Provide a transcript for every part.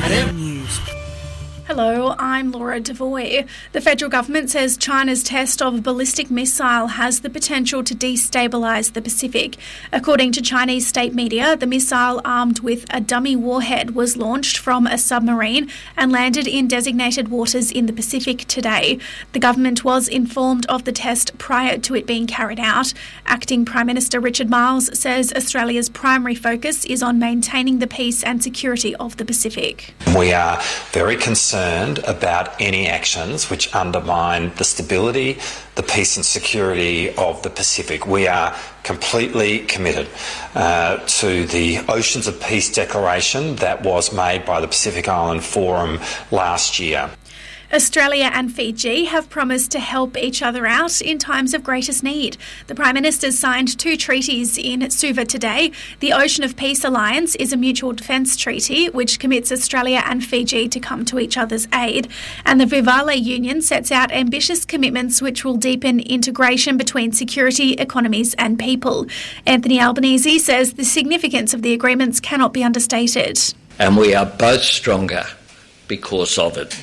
News. Hello, I'm Laura Devoy. The federal government says China's test of a ballistic missile has the potential to destabilise the Pacific. According to Chinese state media, the missile armed with a dummy warhead was launched from a submarine and landed in designated waters in the Pacific today. The government was informed of the test prior to it being carried out. Acting Prime Minister Richard Marles says Australia's primary focus is on maintaining the peace and security of the Pacific. We are very concerned about any actions which undermine the stability, the peace and security of the Pacific. We are completely committed to the Oceans of Peace Declaration that was made by the Pacific Island Forum last year. Australia and Fiji have promised to help each other out in times of greatest need. The Prime Ministers signed 2 treaties in Suva today. The Ocean of Peace Alliance is a mutual defence treaty which commits Australia and Fiji to come to each other's aid. And the Vivale Union sets out ambitious commitments which will deepen integration between security, economies and people. Anthony Albanese says the significance of the agreements cannot be understated. And we are both stronger because of it.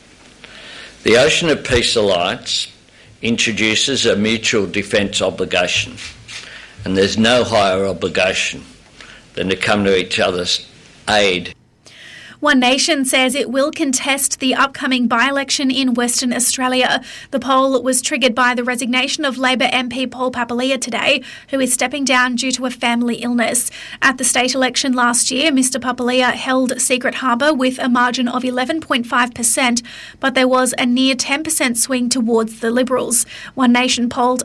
The Ocean of Peace Alliance introduces a mutual defence obligation, and there's no higher obligation than to come to each other's aid. One Nation says it will contest the upcoming by-election in Western Australia. The poll was triggered by the resignation of Labor MP Paul Papalia today, who is stepping down due to a family illness. At the state election last year, Mr Papalia held Secret Harbour with a margin of 11.5%, but there was a near 10% swing towards the Liberals. One Nation polled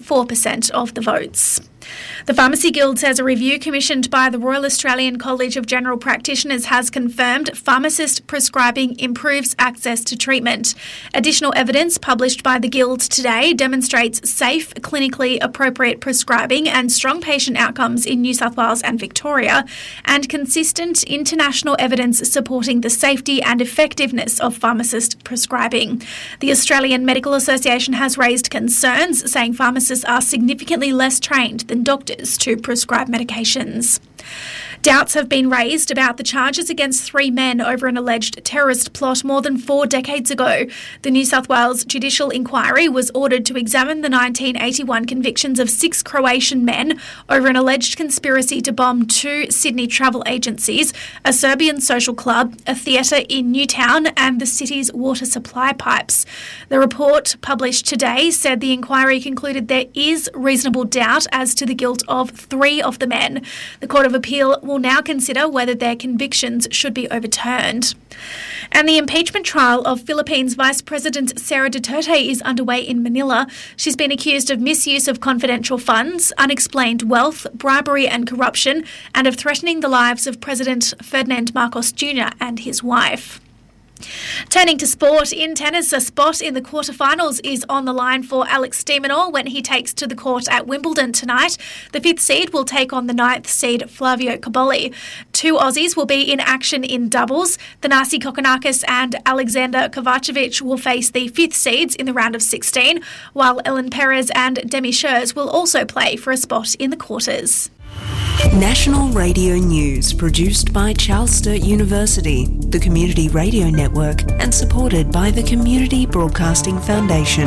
8.4% of the votes. The Pharmacy Guild says a review commissioned by the Royal Australian College of General Practitioners has confirmed pharmacist prescribing improves access to treatment. Additional evidence published by the Guild today demonstrates safe, clinically appropriate prescribing and strong patient outcomes in New South Wales and Victoria, and consistent international evidence supporting the safety and effectiveness of pharmacist prescribing. The Australian Medical Association has raised concerns, saying pharmacists are significantly less trained than doctors to prescribe medications. Doubts have been raised about the charges against 3 men over an alleged terrorist plot more than 4 decades ago. The New South Wales Judicial Inquiry was ordered to examine the 1981 convictions of 6 Croatian men over an alleged conspiracy to bomb 2 Sydney travel agencies, a Serbian social club, a theatre in Newtown and the city's water supply pipes. The report published today said the inquiry concluded there is reasonable doubt as to the guilt of 3 of the men. The Court of Appeal will now consider whether their convictions should be overturned. And the impeachment trial of Philippines Vice President Sara Duterte is underway in Manila. She's been accused of misuse of confidential funds, unexplained wealth, bribery and corruption, and of threatening the lives of President Ferdinand Marcos Jr. and his wife. Turning to sport, in tennis, a spot in the quarterfinals is on the line for Alex de Minaur when he takes to the court at Wimbledon tonight. The 5th seed will take on the 9th seed Flavio Cobolli. 2 Aussies will be in action in doubles. Thanasi Kokkinakis and Alexander Kovacevic will face the 5th seeds in the round of 16, while Ellen Perez and Demi Scherz will also play for a spot in the quarters. National Radio News, produced by Charles Sturt University, the Community Radio Network, and supported by the Community Broadcasting Foundation.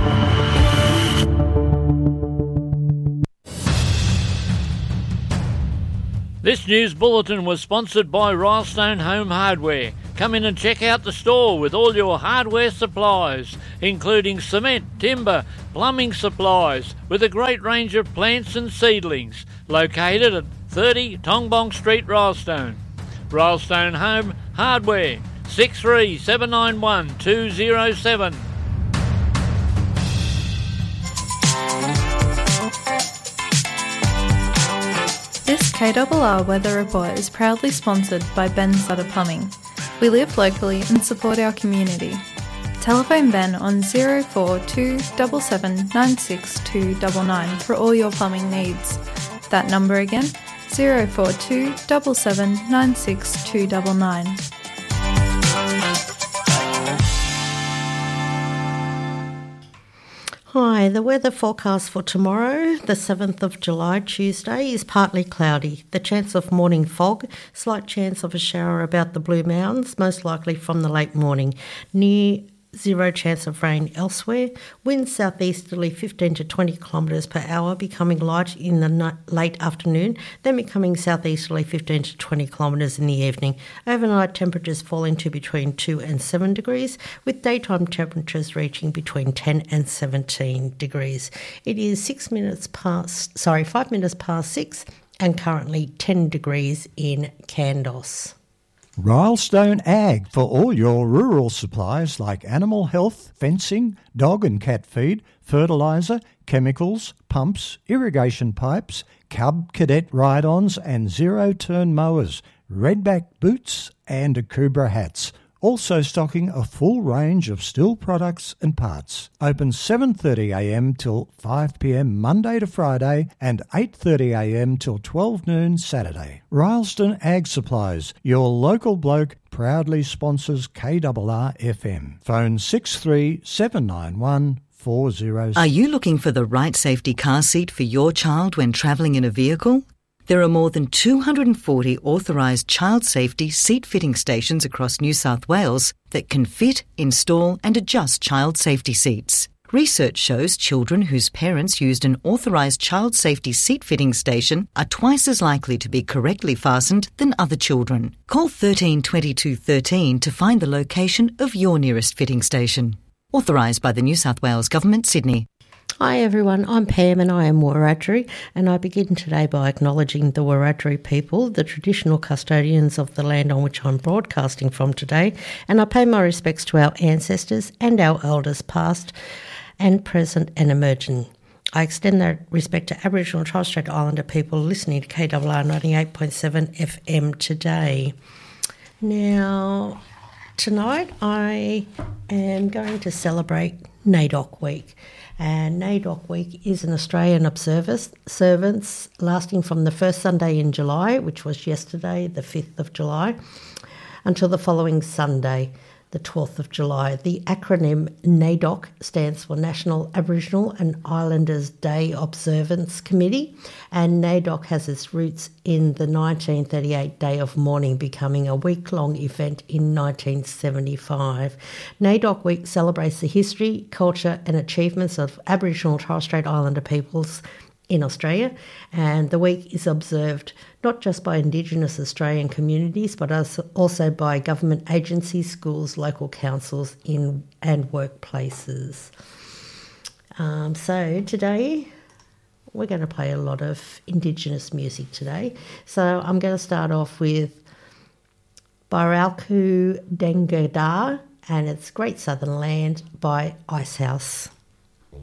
This news bulletin was sponsored by Rylestone Home Hardware. Come in and check out the store with all your hardware supplies, including cement, timber, plumbing supplies, with a great range of plants and seedlings. Located at 30 Tongbong Street, Rylestone. Rylestone Home Hardware, 63791 207. This KRR Weather Report is proudly sponsored by Ben Sutter Plumbing. We live locally and support our community. Telephone Ben on 042 77 962 99 for all your plumbing needs. That number again, 042 77 962 99. Hi, the weather forecast for tomorrow, the 7th of July, Tuesday, is partly cloudy. The chance of morning fog, slight chance of a shower about the Blue Mountains, most likely from the late morning. Near zero chance of rain elsewhere. Winds southeasterly 15 to 20 kilometres per hour, becoming light in the late afternoon, then becoming southeasterly 15 to 20 kilometres in the evening. Overnight temperatures falling to between 2 and 7 degrees, with daytime temperatures reaching between 10 and 17 degrees. It is 5 minutes past 6 and currently 10 degrees in Kandos. Rylestone Ag for all your rural supplies like animal health, fencing, dog and cat feed, fertiliser, chemicals, pumps, irrigation pipes, Cub Cadet ride-ons and zero-turn mowers, redback boots and Akubra hats. Also stocking a full range of Stihl products and parts. Open 7:30am till 5pm Monday to Friday and 8:30am till 12 noon Saturday. Rylestone Ag Supplies, your local bloke, proudly sponsors KRR FM. Phone 63791 406. Are you looking for the right safety car seat for your child when travelling in a vehicle? There are more than 240 authorised child safety seat fitting stations across New South Wales that can fit, install and adjust child safety seats. Research shows children whose parents used an authorised child safety seat fitting station are twice as likely to be correctly fastened than other children. Call 13 22 13 to find the location of your nearest fitting station. Authorised by the New South Wales Government, Sydney. Hi everyone, I'm Pam and I am Wiradjuri, and I begin today by acknowledging the Wiradjuri people, the traditional custodians of the land on which I'm broadcasting from today, and I pay my respects to our ancestors and our elders past and present and emerging. I extend that respect to Aboriginal and Torres Strait Islander people listening to KRR 98.7 FM today. Now, tonight I am going to celebrate NAIDOC Week. And NAIDOC Week is an Australian observance lasting from the first Sunday in July, which was yesterday, the 5th of July, until the following Sunday, the 12th of July. The acronym NAIDOC stands for National Aboriginal and Islanders Day Observance Committee, and NAIDOC has its roots in the 1938 Day of Mourning, becoming a week-long event in 1975. NAIDOC Week celebrates the history, culture and achievements of Aboriginal and Torres Strait Islander peoples in Australia, and the week is observed not just by Indigenous Australian communities but also by government agencies, schools, local councils and workplaces. So today we're going to play a lot of Indigenous music today. So I'm going to start off with Baralku Dengadar and it's Great Southern Land by Icehouse.